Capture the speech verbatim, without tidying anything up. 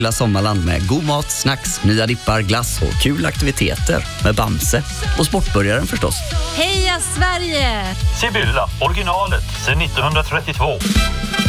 Sommarland med god mat, snacks, nya dippar, glass och kul aktiviteter med Bamse. Och sportbörjaren förstås. Heja Sverige! Sibylla, originalet sedan nittonhundratrettiotvå.